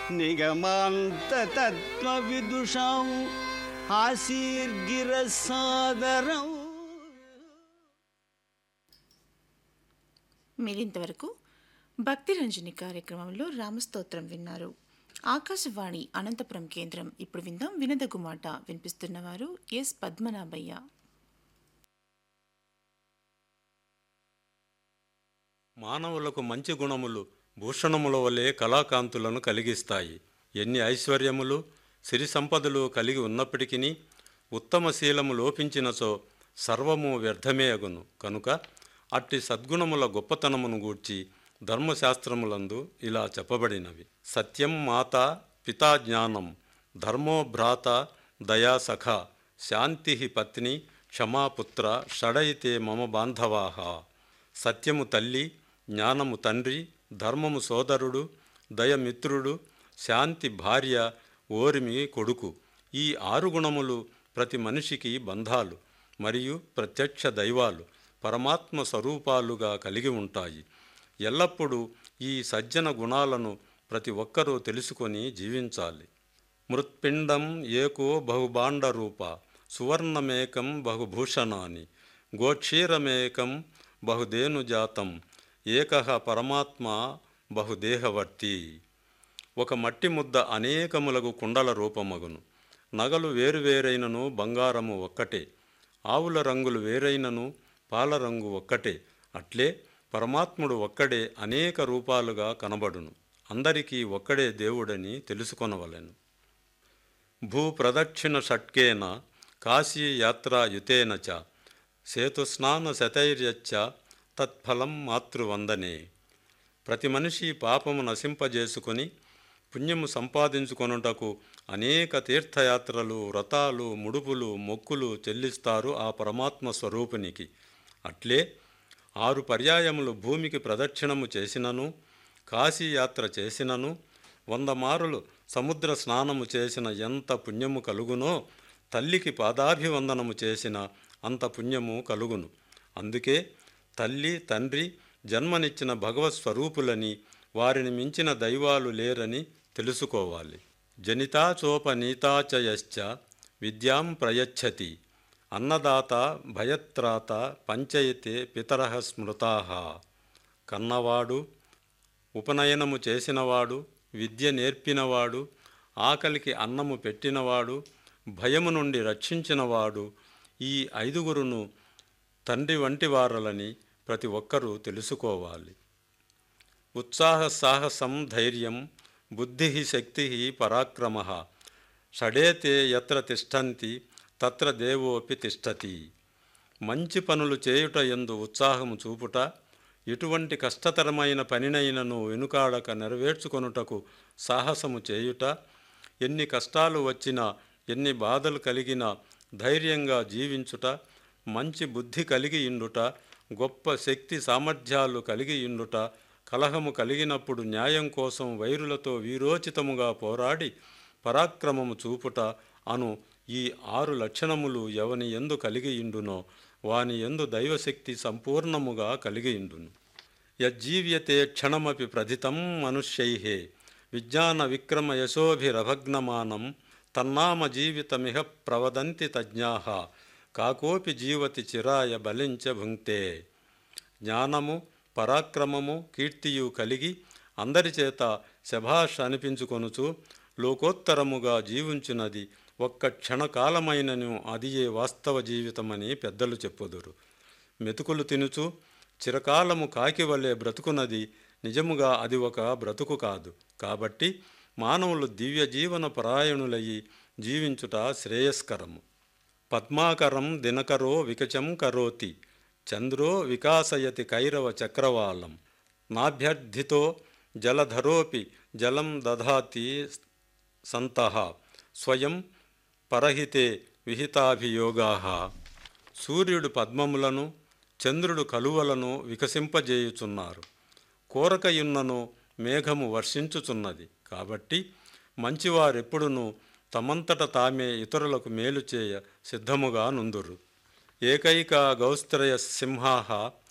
నిగమాంతతత్వవిదుషాం ఆశీర్గిరసాదరం. మీరింతవరకు భక్తి రంజని కార్యక్రమంలో రామస్తోత్రం విన్నారు. ఆకాశవాణి అనంతపురం కేంద్రం. ఇప్పుడు విందాం వినదగు మాట. వినిపిస్తున్నవారు ఎస్ పద్మనాభయ్య. మానవులకు మంచి గుణములు భూషణముల వలె కళాకాంతులను కలిగిస్తాయి. ఎన్ని ఐశ్వర్యములు సిరి సంపదలు కలిగి ఉన్నప్పటికీ ఉత్తమ శీలము లోపించినచో సర్వము వ్యర్థమే అగును. కనుక అట్టి సద్గుణముల గొప్పతనమును గూర్చి ధర్మశాస్త్రములందు ఇలా చెప్పబడినవి. సత్యం మాత పితా జ్ఞానం, ధర్మో భ్రాత దయా సఖ, శాంతి పత్ని క్షమాపుత్ర, షడైతే మమ బాంధవాహ. సత్యము తల్లి, జ్ఞానము తండ్రి, ధర్మము సోదరుడు, దయమిత్రుడు, శాంతి భార్య, ఓరిమి కొడుకు. ఈ 6 గుణములు ప్రతి మనిషికి బంధాలు మరియు ప్రత్యక్ష దైవాలు, పరమాత్మ స్వరూపాలుగా కలిగి ఉంటాయి. ఎల్లప్పుడూ ఈ సజ్జన గుణాలను ప్రతి ఒక్కరూ తెలుసుకొని జీవించాలి. మృత్పిండం ఏకో బహుభాండరూప, సువర్ణమేకం బహుభూషణాని, గోక్షీరమేకం బహుదేనుజాతం, ఏకః పరమాత్మ బహుదేహవర్తి. ఒక మట్టి ముద్ద అనేకములకు కుండల రూపమగును. నగలు వేరువేరైనను బంగారము ఒక్కటే, ఆవుల రంగులు వేరైనను పాల రంగు ఒక్కటే. అట్లే పరమాత్ముడు ఒక్కడే అనేక రూపాలుగా కనబడును. అందరికీ ఒక్కడే దేవుడని తెలుసుకొనవలెను. భూప్రదక్షిణ షట్కేన కాశీయాత్రాయుతేన చ, సేతుస్నాన శతైర్యచ్చ తత్ఫలం మాతృవందనే. ప్రతి మనిషి పాపము నశింపజేసుకొని పుణ్యము సంపాదించుకొనుటకు అనేక తీర్థయాత్రలు, వ్రతాలు, ముడుపులు, మొక్కులు చెల్లిస్తారు ఆ పరమాత్మ స్వరూపునికి. అట్లే 6 పర్యాయములు భూమికి ప్రదక్షిణము చేసినను, కాశీయాత్ర చేసినను, 100 మారులు సముద్ర స్నానము చేసిన ఎంత పుణ్యము కలుగునో, తల్లికి పాదాభివందనము చేసిన అంత పుణ్యము కలుగును. అందుకే తల్లి తండ్రి జన్మనిచ్చిన భగవత్ స్వరూపులని, వారిని మించిన దైవాలు లేరని తెలుసుకోవాలి. జనితాచోపనీతాచయశ్చ విద్యాం ప్రయచ్చతి, అన్నదాత భయత్రాత పంచయతే పితరః స్మృతాః. కన్నవాడు, ఉపనయనము చేసినవాడు, విద్య నేర్పినవాడు, ఆకలికి అన్నము పెట్టినవాడు, భయము నుండి రక్షించినవాడు, ఈ 5గురును తండ్రి వంటి వారలని ప్రతి ఒక్కరూ తెలుసుకోవాలి. ఉత్సాహ సాహసం ధైర్యం బుద్ధి శక్తి పరాక్రమః, షడేతే యత్ర తిష్టంతి తత్ర దేవోపి తిష్టతి. మంచి పనులు చేయుట యందు ఉత్సాహము చూపుట, ఎటువంటి కష్టతరమైన పనినైనను వెనుకాడక నెరవేర్చుకొనుటకు సాహసము చేయుట, ఎన్ని కష్టాలు వచ్చినా ఎన్ని బాధలు కలిగినా ధైర్యంగా జీవించుట, మంచి బుద్ధి కలిగి ఇండుట, గొప్ప శక్తి సామర్థ్యాలు కలిగి ఇండుట, కలహము కలిగినప్పుడు న్యాయం కోసం వైరులతో వీరోచితముగా పోరాడి పరాక్రమము చూపుట అను ఈ 6 లక్షణములు ఎవని యందు కలిగి ఇండునో వాని యందు దైవశక్తి సంపూర్ణముగా కలిగి ఇండును. యజ్జీవ్యతే క్షణమపి ప్రథితం మనుష్యైః, విజ్ఞాన విక్రమ యశోభిరభగ్నమానం, తన్నామ జీవితమిహ ప్రవదంతి తజ్ఞాః, కాకోపి జీవతి చిరాయ బలించ భుంక్తే. జ్ఞానము పరాక్రమము కీర్తియు కలిగి అందరి చేత శభాష్ అనిపించుకొనుచు లోకోత్తరముగా జీవించున్నది ఒక్క క్షణకాలమైనను అదియే వాస్తవ జీవితమని పెద్దలు చెప్పుదురు. మెతుకులు తినుచు చిరకాలము కాకివలే బ్రతుకున్నది నిజముగా అది ఒక బ్రతుకు కాదు. కాబట్టి మానవులు దివ్య జీవన పరాయణులయ్యి జీవించుట శ్రేయస్కరము. పద్మాకరం దినకరో వికచం కరోతి, చంద్రో వికాసయతి కైరవ చక్రవాళం, నాభ్యర్థితో జలధరోపి జలం దధాతి సంతః, స్వయం పరహితే విహితాభియోగాః. సూర్యుడు పద్మములను చంద్రుడు కలువలను వికసింపజేయుచున్నారు. కోరకయున్నను మేఘము వర్షించుచున్నది. కాబట్టి మంచివారెప్పుడునూ తమంతట తామే ఇతరులకు మేలు చేయ సిద్ధముగా నుందురు. ఏకైక గౌస్త్రయ సింహాః